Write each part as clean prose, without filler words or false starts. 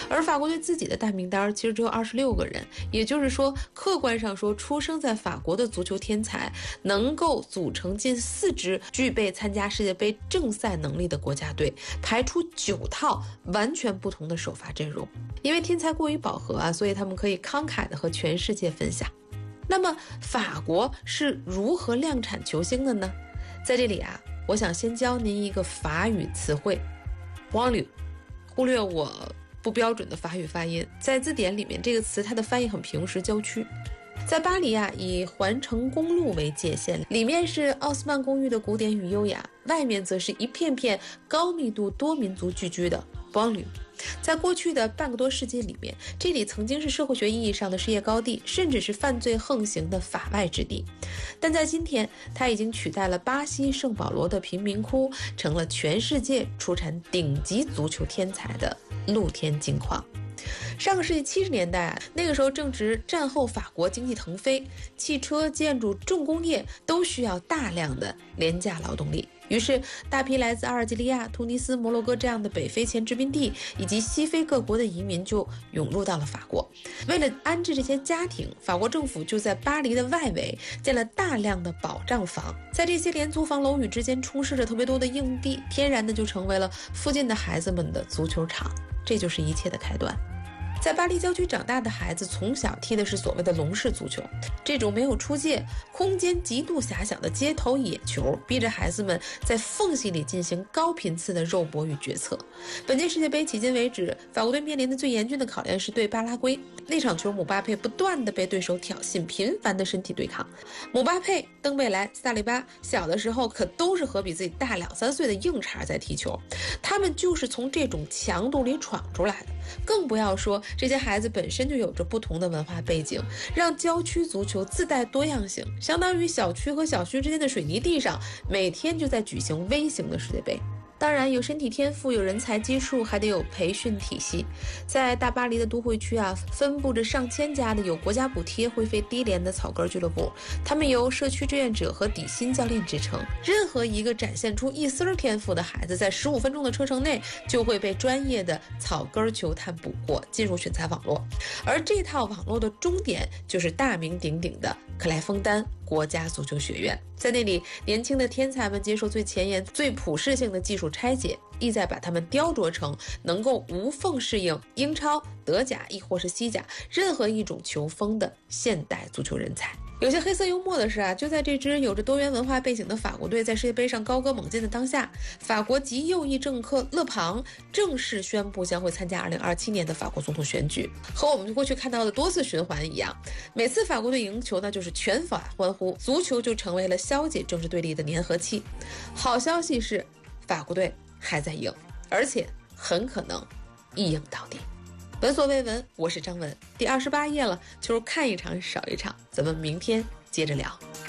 而法国队自己的大名单其实只有26个人，也就是说，客观上说，出生在法国的足球天才能够组成近4支具备参加世界杯正赛能力的国家队，排出9套完全不同的首发阵容。因为天才过于饱和所以他们可以慷慨地和全世界分享。那么法国是如何量产球星的呢？在这里我想先教您一个法语词汇 banlieue， 忽略我不标准的法语发音，在字典里面这个词它的翻译很平实，郊区。在巴黎以环城公路为界限，里面是奥斯曼公寓的古典与优雅，外面则是一片片高密度多民族聚居的 banlieue。在过去的半个多世纪里面，这里曾经是社会学意义上的事业高地，甚至是犯罪横行的法外之地。但在今天，它已经取代了巴西圣保罗的贫民窟，成了全世界出产顶级足球天才的露天金矿。上个世纪70年代那个时候正值战后法国经济腾飞，汽车、建筑、重工业都需要大量的廉价劳动力。于是大批来自阿尔及利亚、突尼斯、摩洛哥这样的北非前殖民地以及西非各国的移民就涌入到了法国。为了安置这些家庭，法国政府就在巴黎的外围建了大量的保障房，在这些廉租房楼宇之间充斥着特别多的硬币，天然的就成为了附近的孩子们的足球场。这就是一切的开端。在巴黎郊区长大的孩子从小踢的是所谓的笼式足球，这种没有出界、空间极度狭小的街头野球，逼着孩子们在缝隙里进行高频次的肉搏与决策。本届世界杯迄今为止，法国队面临的最严峻的考验是对巴拉圭。那场球，姆巴佩不断的被对手挑衅，频繁的身体对抗。姆巴佩、登贝莱、萨利巴小的时候可都是和比自己大2-3岁的硬茬在踢球，他们就是从这种强度里闯出来的。更不要说这些孩子本身就有着不同的文化背景，让郊区足球自带多样性，相当于小区和小区之间的水泥地上每天就在举行微型的世界杯。当然有身体天赋，有人才基数，还得有培训体系。在大巴黎的都会区分布着上千家的有国家补贴、会费低廉的草根俱乐部，他们由社区志愿者和底薪教练支撑。任何一个展现出一丝天赋的孩子，在15分钟的车程内就会被专业的草根球探捕获，进入选材网络。而这套网络的终点就是大名鼎鼎的克莱枫丹国家足球学院。在那里，年轻的天才们接受最前沿、最普适性的技术拆解，意在把他们雕琢成能够无缝适应英超、德甲亦或是西甲任何一种球风的现代足球人才。有些黑色幽默的是就在这支有着多元文化背景的法国队在世界杯上高歌猛进的当下，法国极右翼政客勒庞正式宣布将会参加2027年的法国总统选举。和我们过去看到的多次循环一样，每次法国队赢球就是全法欢呼，足球就成为了消解政治对立的粘合器。好消息是法国队还在赢，而且很可能一赢到底。闻所未闻，我是张文。第28页了，就是看一场少一场，咱们明天接着聊。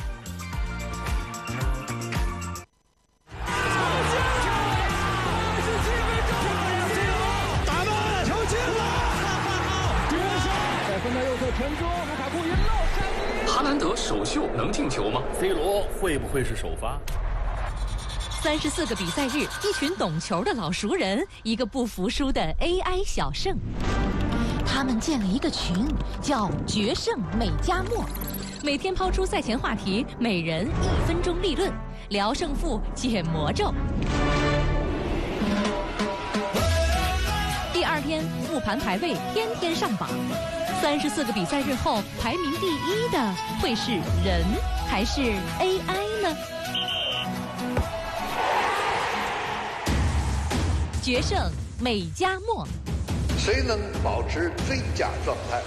打门，球进了！在分在右侧传中，卢卡库引漏。 哈兰德首秀能进球吗 ？C 罗会不会是首发 ？34个比赛日，一群懂球的老熟人，一个不服输的 AI 小胜。他们建了一个群，叫“决胜美加墨”，每天抛出赛前话题，每人1分钟立论，聊胜负，解魔咒。第2天复盘排位，天天上榜。34个比赛日后，排名第1的会是人还是 AI 呢？决胜美加墨， 谁能保持最佳状态？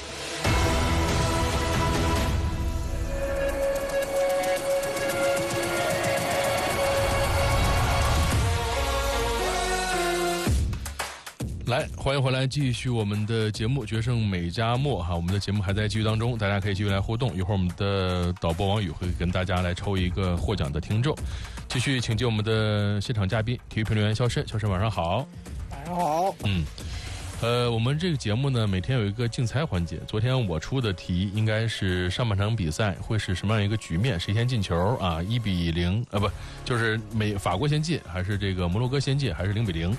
来，欢迎回来，继续我们的节目《决胜美加墨》哈，我们的节目还在继续当中，大家可以继续来互动。一会儿我们的导播王宇会跟大家来抽一个获奖的听众。继续请进我们的现场嘉宾，体育评论员肖申。肖申晚上好。 晚上好。 我们这个节目呢，每天有一个竞猜环节。昨天我出的题应该是上半场比赛会是什么样一个局面，谁先进球啊？1-0不，就是法国先进，还是这个摩洛哥先进，还是0-0？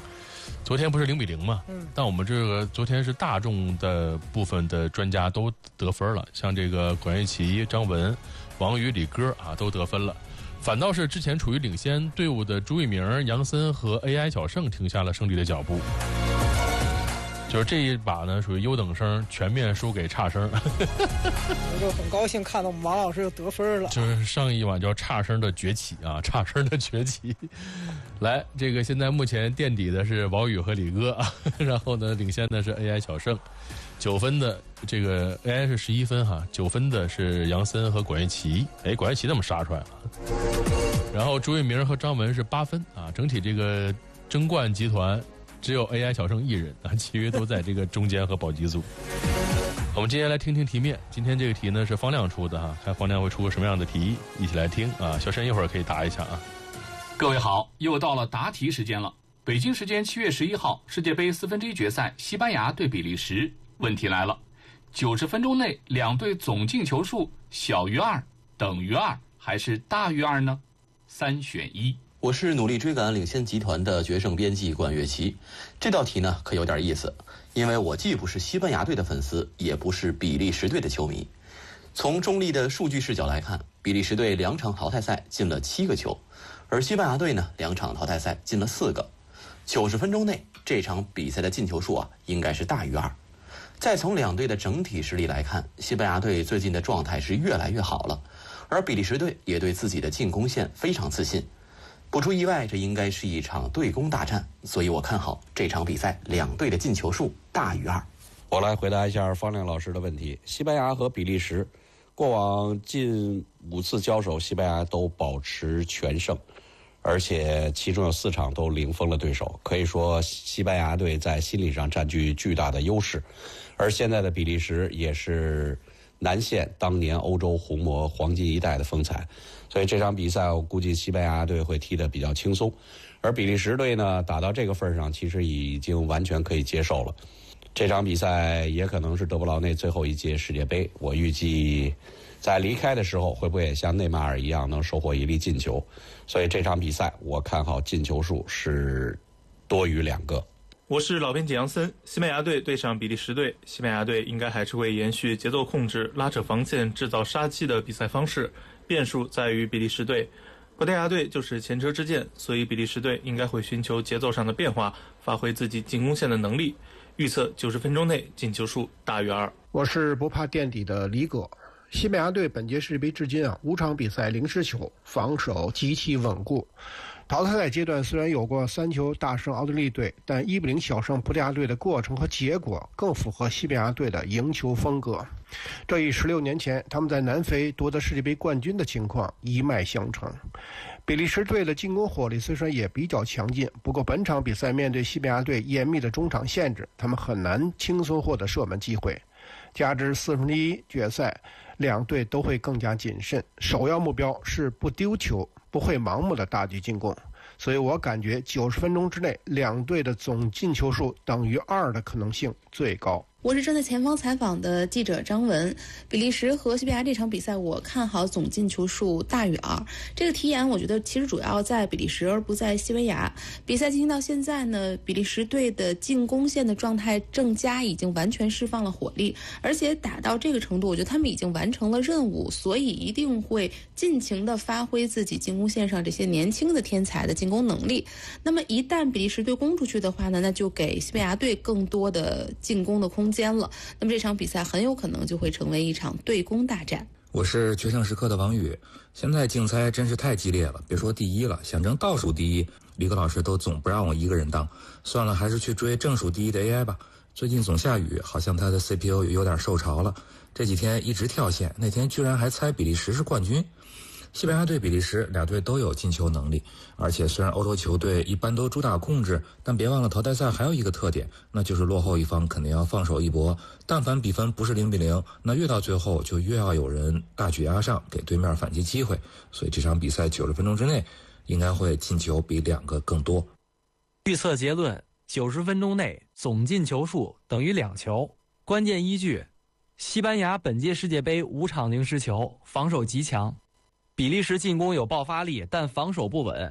昨天不是0-0吗？但我们这个昨天是大众的部分的专家都得分了，像这个管乐琪、张文、王宇、李歌啊都得分了。反倒是之前处于领先队伍的朱一鸣、杨森和 AI 小胜停下了胜利的脚步。就是这一把呢，属于优等生全面输给差生。 我就很高兴看到王老师又得分了。 就是上一晚叫差生的崛起啊，差生的崛起。来，这个现在目前垫底的是王宇和李哥，然后呢，领先的是 AI 小胜，9分的这个 AI 是11分哈，9分的是杨森和管乐琪。哎，管乐琪怎么杀出来了？然后朱一鸣和张文是8分啊，整体这个争冠集团。只有 AI 小胜1人啊，其余都在这个中间和保级组。我们接下来听听题面，今天这个题呢是方亮出的哈，看方亮会出个什么样的题，一起来听啊。小申一会儿可以答一下啊。 各位好，又到了答题时间了。北京时间7月11号，世界杯1/4决赛，西班牙对比利时。问题来了，90分钟内两队总进球数小于2，等于2，还是大于2呢？3选1。 我是努力追赶领先集团的决胜编辑管乐琪。这道题呢可有点意思，因为我既不是西班牙队的粉丝，也不是比利时队的球迷。从中立的数据视角来看，比利时队2场淘汰赛进了7个球，而西班牙队呢2场淘汰赛进了4个。90分钟内这场比赛的进球数应该是大于2。再从两队的整体实力来看，西班牙队最近的状态是越来越好了，而比利时队也对自己的进攻线非常自信。不出意外，这应该是一场对攻大战，所以我看好这场比赛两队的进球数大于2。 我来回答一下方亮老师的问题。西班牙和比利时过往近5次交手，西班牙都保持全胜，而且其中有4场都零封了对手，可以说西班牙队在心理上占据巨大的优势。而现在的比利时也是难现当年欧洲红魔黄金一代的风采，所以这场比赛我估计西班牙队会踢得比较轻松，而比利时队呢打到这个份上其实已经完全可以接受了。这场比赛也可能是德布劳内最后一届世界杯，我预计在离开的时候会不会也像内马尔一样能收获1粒进球，所以这场比赛我看好进球数是多于2个。 我是老编辑杨森。西班牙队对上比利时队，西班牙队应该还是会延续节奏控制、拉扯防线、制造杀机的比赛方式，变数在于比利时队。葡萄牙队就是前车之鉴，所以比利时队应该会寻求节奏上的变化，发挥自己进攻线的能力。预测90分钟内进球数大于2。 我是不怕垫底的李哥。西班牙队本届世界杯至今5场比赛0失球，防守极其稳固。淘汰赛阶段虽然有过3球大胜奥地利队，但1-0小胜葡萄牙队的过程和结果更符合西班牙队的赢球风格。这与16年前他们在南非夺得世界杯冠军的情况一脉相承。比利时队的进攻火力虽然也比较强劲，不过本场比赛面对西班牙队严密的中场限制，他们很难轻松获得射门机会。加之1/4决赛，两队都会更加谨慎，首要目标是不丢球，不会盲目的大举进攻，所以我感觉90分钟之内两队的总进球数等于2的可能性最高。 我是正在前方采访的记者张文。比利时和西班牙这场比赛，我看好总进球数大于2。这个题眼我觉得其实主要在比利时而不在西班牙。比赛进行到现在呢，比利时队的进攻线的状态正佳，已经完全释放了火力，而且打到这个程度，我觉得他们已经完成了任务，所以一定会尽情的发挥自己进攻线上这些年轻的天才的进攻能力。那么一旦比利时队攻出去的话呢，那就给西班牙队更多的进攻的空间了。那么这场比赛很有可能就会成为一场对攻大战。 我是决胜时刻的王宇。现在竞猜真是太激烈了，别说第一了，想争倒数第一，李克老师都总不让我一个人当。算了，还是去追正数第一的 AI 吧。最近总下雨，好像他的 CPU 有点受潮了，这几天一直跳线，那天居然还猜比利时是冠军。西班牙对比利时俩队都有进球能力，而且虽然欧洲球队一般都主打控制，但别忘了淘汰赛还有一个特点，那就是落后一方肯定要放手一搏，但凡比分不是0-0，那越到最后就越要有人大举压上，给对面反击机会，所以这场比赛90分钟之内应该会进球比2个更多。 预测结论：90分钟内总进球数等于2球。关键依据：西班牙本届世界杯5场0失球，防守极强。比利时进攻有爆发力，但防守不稳。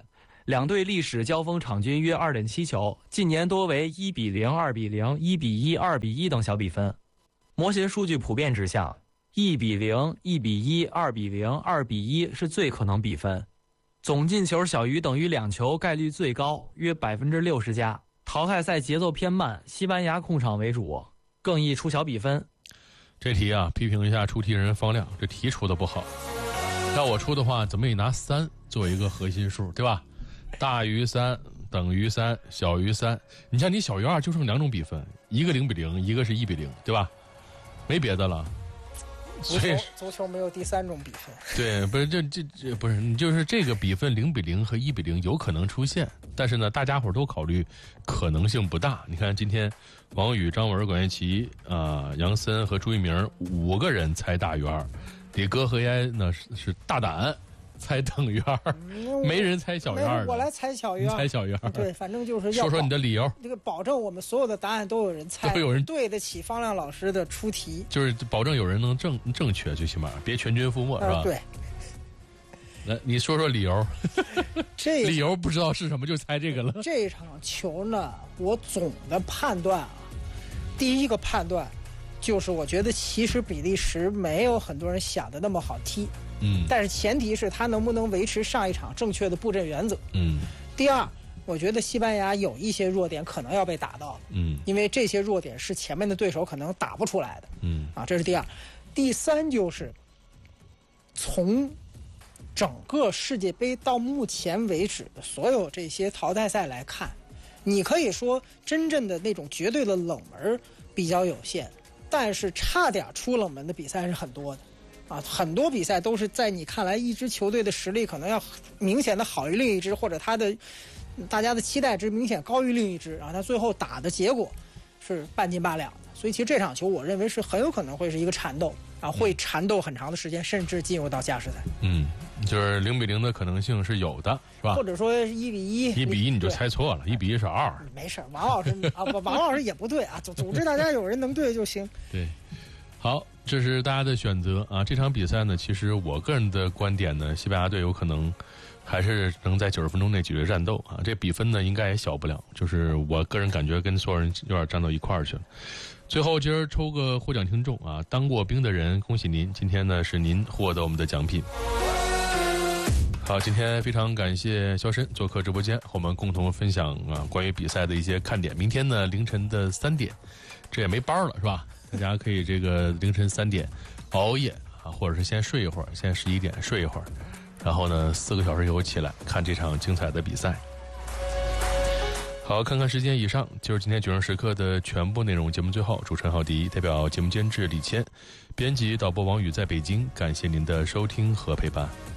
两队历史交锋场均约 2.7 球，近年多为1比0、2比0、1比1、2比1等小比分。模型数据普遍指向1比0、1比1、2比0、2比1是最可能比分。总进球小于等于2球概率最高，约60%加。淘汰赛节奏偏慢，西班牙控场为主，更易出小比分。 这题啊，批评一下出题人方亮，这题出的不好。要我出的话，怎么也拿3作为一个核心数，对吧？大于3等于3，小于3。你像你小于2就剩2种比分，一个0比0，一个是1比0，对吧？没别的了。 足球没有第3种比分。 对，不是这不是你就是这个比分0比0和1比0有可能出现，但是呢，大家伙都考虑可能性不大。你看今天王宇、张文、管乐琪杨森和朱一鸣5个人猜大于2，李哥和烟呢是大胆猜等于2，没人猜小于2。 我来猜小于2， 猜小于2。 对，反正就是要说你的理由。 这个保证我们所有的答案都有人猜， 都有人对得起方亮老师的出题， 就是保证有人能正确，最起码别全军覆没，是吧？ 对。 来，你说说理由。 这理由不知道是什么，就猜这个了。 这场球呢，我总的判断啊，第一个判断就是我觉得其实比利时没有很多人想的那么好踢。但是前提是他能不能维持上一场正确的布阵原则。第二，我觉得西班牙有一些弱点可能要被打到。因为这些弱点是前面的对手可能打不出来的。这是第二。第三就是从整个世界杯到目前为止的所有这些淘汰赛来看，你可以说真正的那种绝对的冷门比较有限，但是差点出冷门的比赛是很多的。很多比赛都是在你看来一支球队的实力可能要明显的好于另一支，或者大家的期待值明显高于另一支，然后他最后打的结果是半斤八两的。所以其实这场球我认为是很有可能会是一个缠斗会缠斗很长的时间，甚至进入到加时赛。 就是0比0的可能性是有的，是吧？ 或者说1比1，1 比1你就猜错了，1比1是2。 没事，王老师王老师也不对啊，总之大家有人能对就行。 对，好。这是大家的选择啊！这场比赛呢，其实我个人的观点呢，西班牙队有可能还是能在90分钟内解决战斗啊。这比分呢，应该也小不了。就是我个人感觉跟所有人有点站到一块儿去了。最后今儿抽个获奖听众啊，当过兵的人，恭喜您！今天呢是您获得我们的奖品。好，今天非常感谢肖申做客直播间，和我们共同分享关于比赛的一些看点。明天呢凌晨的3点，这也没班了是吧？大家可以这个凌晨3点熬夜或者是先睡一会儿，先11点睡一会儿，然后呢4个小时以后起来看这场精彩的比赛。好，看看时间，以上就是今天决胜时刻的全部内容。节目最后，主持人郝迪代表节目监制李谦，编辑导播王宇在北京，感谢您的收听和陪伴。